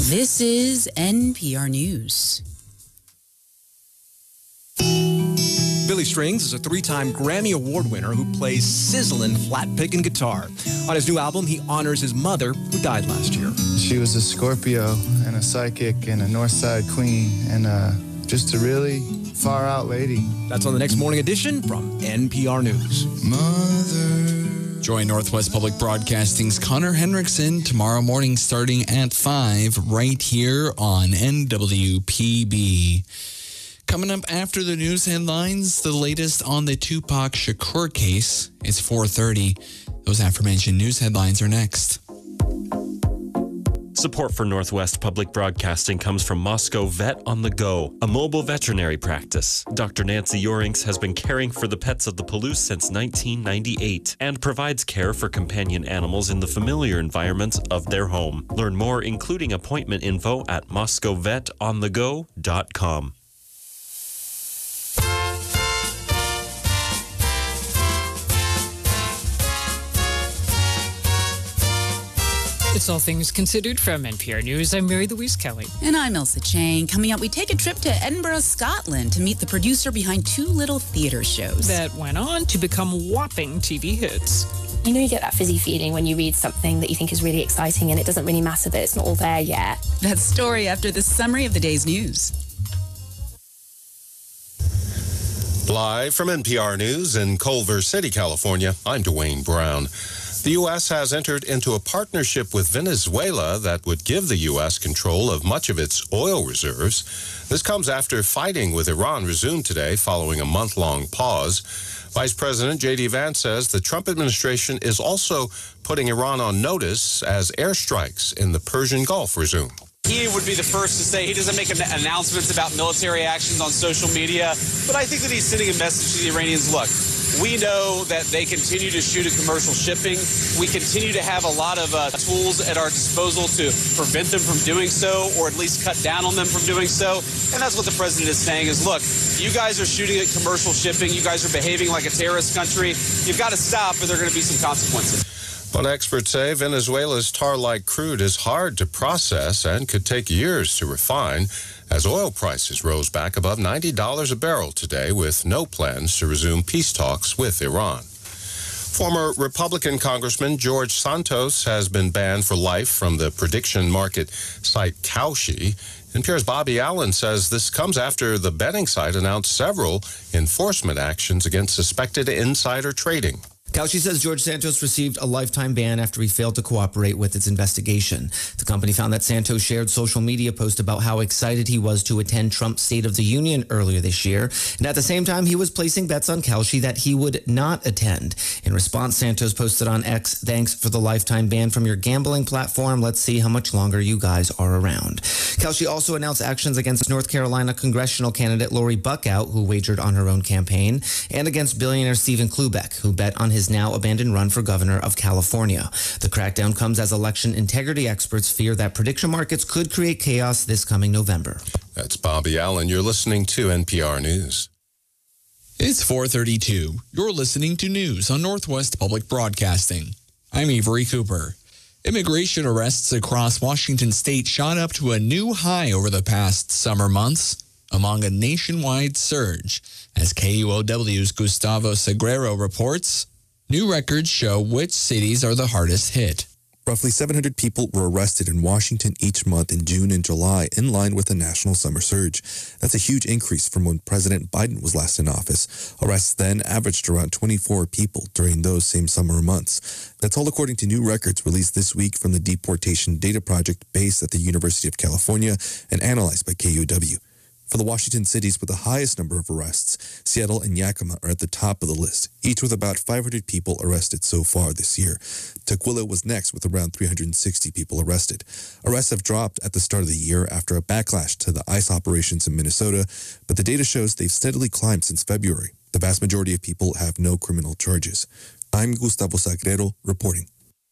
This is NPR News. Billy Strings is a 3-time Grammy Award winner who plays sizzling flat picking guitar. On his new album, he honors his mother, who died last year. She was a Scorpio and a psychic and a North Side queen and just a really far out lady. That's on the next morning edition from NPR News. Mother. Join Northwest Public Broadcasting's Connor Henriksen tomorrow morning starting at 5 right here on NWPB. Coming up after the news headlines, the latest on the Tupac Shakur case. It's 4:30. Those aforementioned news headlines are next. Support for Northwest Public Broadcasting comes from Moscow Vet on the Go, a mobile veterinary practice. Dr. Nancy Yorinks has been caring for the pets of the Palouse since 1998 and provides care for companion animals in the familiar environments of their home. Learn more, including appointment info, at moscowvetonthego.com. It's All Things Considered from NPR News. I'm Mary Louise Kelly. And I'm Elsa Chang. Coming up, we take a trip to Edinburgh, Scotland to meet the producer behind 2 little theater shows That went on to become whopping TV hits. You know, you get that fizzy feeling when you read something that you think is really exciting and it doesn't really matter that it's not all there yet. That story after the summary of the day's news. Live from NPR News in Culver City, California, I'm Dwayne Brown. The U.S. has entered into a partnership with Venezuela that would give the U.S. control of much of its oil reserves. This comes after fighting with Iran resumed today following a month-long pause. Vice President J.D. Vance says the Trump administration is also putting Iran on notice as airstrikes in the Persian Gulf resume. He would be the first to say he doesn't make announcements about military actions on social media, but I think that he's sending a message to the Iranians. Look, we know that they continue to shoot at commercial shipping. We continue to have a lot of tools at our disposal to prevent them from doing so, or at least cut down on them from doing so. And that's what the president is saying is, look, you guys are shooting at commercial shipping. You guys are behaving like a terrorist country. You've got to stop, or there are going to be some consequences. But experts say Venezuela's tar-like crude is hard to process and could take years to refine as oil prices rose back above $90 a barrel today with no plans to resume peace talks with Iran. Former Republican Congressman George Santos has been banned for life from the prediction market site Kalshi. NPR's Bobby Allen says this comes after the betting site announced several enforcement actions against suspected insider trading. Kalshi says George Santos received a lifetime ban after he failed to cooperate with its investigation. The company found that Santos shared social media posts about how excited he was to attend Trump's State of the Union earlier this year. And at the same time, he was placing bets on Kalshi that he would not attend. In response, Santos posted on X, "Thanks for the lifetime ban from your gambling platform. Let's see how much longer you guys are around." Kalshi also announced actions against North Carolina congressional candidate Lori Buckout, who wagered on her own campaign, and against billionaire Stephen Klubeck, who bet on his now abandoned run for governor of California. The crackdown comes as election integrity experts fear that prediction markets could create chaos this coming November. That's Bobby Allen. You're listening to NPR News. It's 4:32. You're listening to news on Northwest Public Broadcasting. I'm Avery Cooper. Immigration arrests across Washington state shot up to a new high over the past summer months, among a nationwide surge. As KUOW's Gustavo Sagrero reports, new records show which cities are the hardest hit. Roughly 700 people were arrested in Washington each month in June and July, in line with the national summer surge. That's a huge increase from when President Biden was last in office. Arrests then averaged around 24 people during those same summer months. That's all according to new records released this week from the Deportation Data Project based at the University of California and analyzed by KUOW. For the Washington cities with the highest number of arrests, Seattle and Yakima are at the top of the list, each with about 500 people arrested so far this year. Tukwila was next with around 360 people arrested. Arrests have dropped at the start of the year after a backlash to the ICE operations in Minnesota, but the data shows they've steadily climbed since February. The vast majority of people have no criminal charges. I'm Gustavo Sagrero reporting.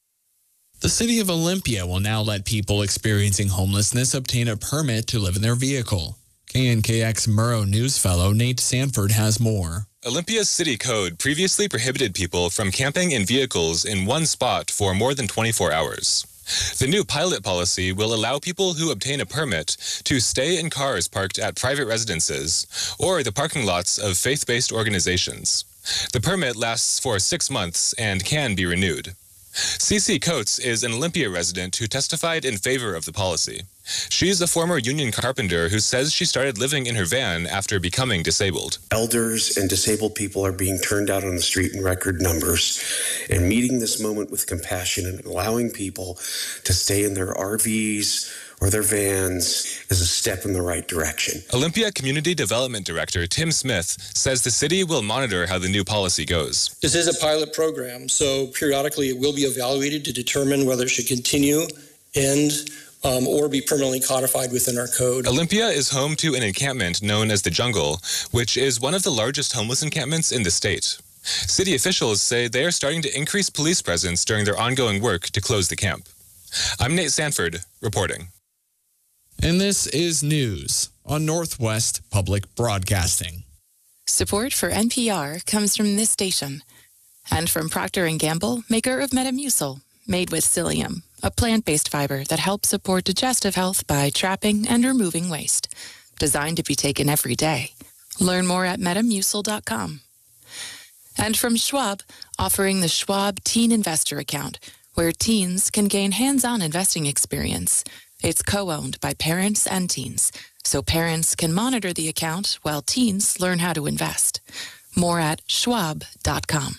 The city of Olympia will now let people experiencing homelessness obtain a permit to live in their vehicle. KNKX Murrow News fellow Nate Sanford has more. Olympia's city code previously prohibited people from camping in vehicles in one spot for more than 24 hours. The new pilot policy will allow people who obtain a permit to stay in cars parked at private residences or the parking lots of faith-based organizations. The permit lasts for 6 months and can be renewed. Cece Coates is an Olympia resident who testified in favor of the policy. She's a former union carpenter who says she started living in her van after becoming disabled. Elders and disabled people are being turned out on the street in record numbers, and meeting this moment with compassion and allowing people to stay in their RVs or their vans is a step in the right direction. Olympia Community Development Director Tim Smith says the city will monitor how the new policy goes. This is a pilot program, so periodically it will be evaluated to determine whether it should continue, end, or be permanently codified within our code. Olympia is home to an encampment known as the Jungle, which is one of the largest homeless encampments in the state. City officials say they are starting to increase police presence during their ongoing work to close the camp. I'm Nate Sanford, reporting. And this is news on Northwest Public Broadcasting. Support for NPR comes from this station and from Procter & Gamble, maker of Metamucil, made with psyllium, a plant-based fiber that helps support digestive health by trapping and removing waste. Designed to be taken every day. Learn more at metamucil.com. And from Schwab, offering the Schwab Teen Investor Account, where teens can gain hands-on investing experience. It's co-owned by parents and teens, so parents can monitor the account while teens learn how to invest. More at schwab.com.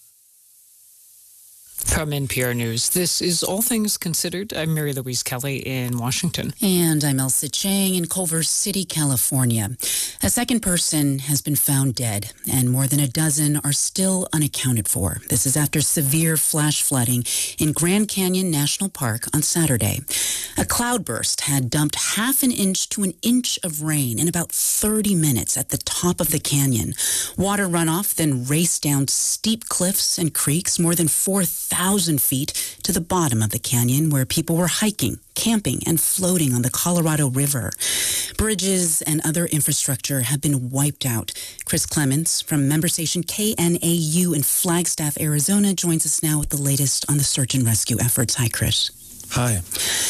From NPR News, this is All Things Considered. I'm Mary Louise Kelly in Washington. And I'm Elsa Chang in Culver City, California. A second person has been found dead, and more than a dozen are still unaccounted for. This is after severe flash flooding in Grand Canyon National Park on Saturday. A cloudburst had dumped 1/2 inch to 1 inch of rain in about 30 minutes at the top of the canyon. Water runoff then raced down steep cliffs and creeks more than 4,000 feet to the bottom of the canyon, where people were hiking, camping, and floating on the Colorado River. Bridges and other infrastructure have been wiped out. Chris Clements from member station KNAU in Flagstaff, Arizona, joins us now with the latest on the search and rescue efforts. Hi, Chris. Hi.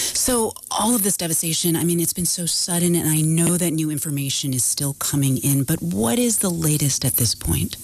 So all of this devastation, I mean, it's been so sudden, and I know that new information is still coming in, but what is the latest at this point?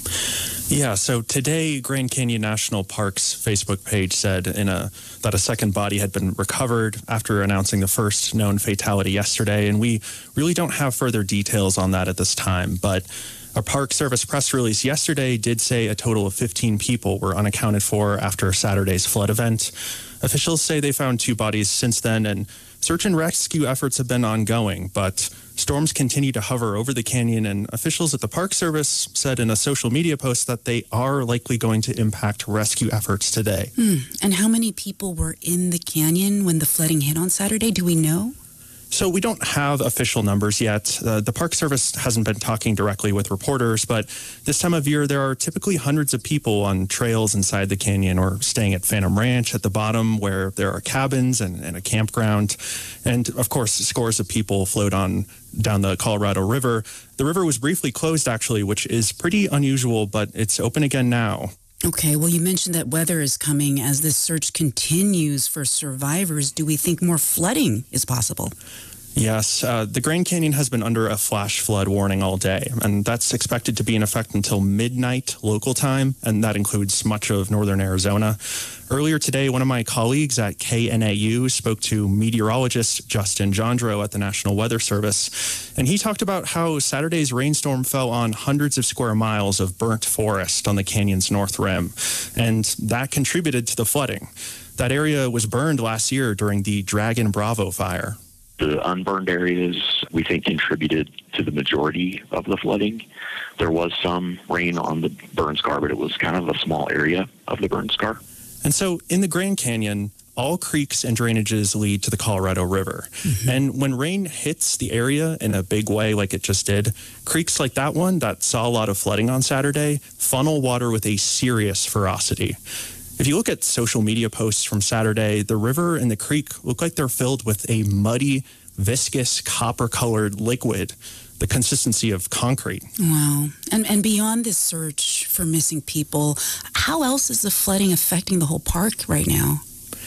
Yeah, so today, Grand Canyon National Park's Facebook page said that a second body had been recovered after announcing the first known fatality yesterday, and we really don't have further details on that at this time, but a Park Service press release yesterday did say a total of 15 people were unaccounted for after Saturday's flood event. Officials say they found 2 bodies since then, and search and rescue efforts have been ongoing, but storms continue to hover over the canyon, and officials at the Park Service said in a social media post that they are likely going to impact rescue efforts today. And how many people were in the canyon when the flooding hit on Saturday? Do we know? So we don't have official numbers yet. The Park Service hasn't been talking directly with reporters, but this time of year, there are typically hundreds of people on trails inside the canyon or staying at Phantom Ranch at the bottom, where there are cabins and a campground. And of course, scores of people float on down the Colorado River. The river was briefly closed, actually, which is pretty unusual, but it's open again now. Okay, well, you mentioned that weather is coming. As this search continues for survivors, do we think more flooding is possible? Yes, the Grand Canyon has been under a flash flood warning all day, and that's expected to be in effect until midnight local time, and that includes much of northern Arizona. Earlier today, one of my colleagues at KNAU spoke to meteorologist Justin Jandro at the National Weather Service, and he talked about how Saturday's rainstorm fell on hundreds of square miles of burnt forest on the canyon's north rim, and that contributed to the flooding. That area was burned last year during the Dragon Bravo fire. The unburned areas, we think, contributed to the majority of the flooding. There was some rain on the burn scar, but it was kind of a small area of the burn scar. And so in the Grand Canyon, all creeks and drainages lead to the Colorado River. Mm-hmm. And when rain hits the area in a big way like it just did, creeks like that one that saw a lot of flooding on Saturday funnel water with a serious ferocity. If you look at social media posts from Saturday, the river and the creek look like they're filled with a muddy, viscous, copper-colored liquid, the consistency of concrete. Wow. And beyond this search for missing people, how else is the flooding affecting the whole park right now?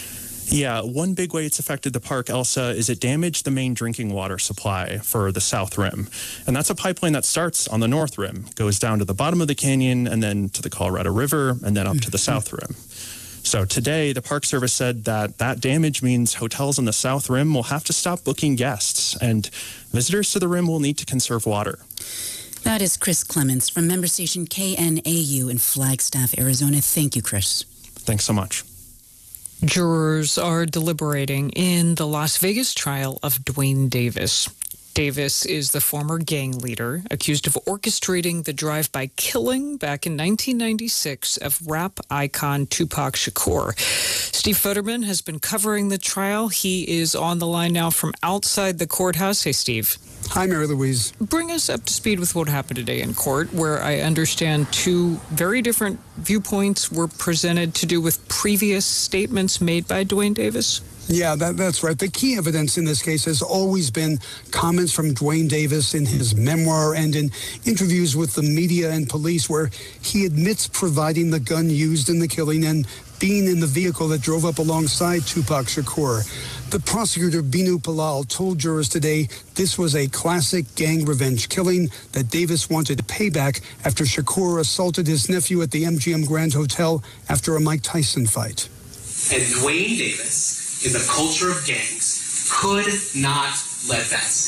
Yeah, one big way it's affected the park, Elsa, is it damaged the main drinking water supply for the South Rim. And that's a pipeline that starts on the North Rim, goes down to the bottom of the canyon and then to the Colorado River and then up to the South Rim. So today, the Park Service said that damage means hotels on the South Rim will have to stop booking guests and visitors to the Rim will need to conserve water. That is Chris Clements from member station KNAU in Flagstaff, Arizona. Thank you, Chris. Thanks so much. Jurors are deliberating in the Las Vegas trial of Duane Davis. Davis is the former gang leader accused of orchestrating the drive-by killing back in 1996 of rap icon Tupac Shakur. Steve Futterman has been covering the trial. He is on the line now from outside the courthouse. Hey, Steve. Hi, Mary Louise. Bring us up to speed with what happened today in court, where I understand two very different viewpoints were presented to do with previous statements made by Duane Davis. Yeah, that's right. The key evidence in this case has always been comments from Duane Davis in his memoir and in interviews with the media and police where he admits providing the gun used in the killing and being in the vehicle that drove up alongside Tupac Shakur. The prosecutor, Binu Palal, told jurors today this was a classic gang revenge killing that Davis wanted to pay back after Shakur assaulted his nephew at the MGM Grand Hotel after a Mike Tyson fight. And Duane Davis, in the culture of gangs, could not let that stand.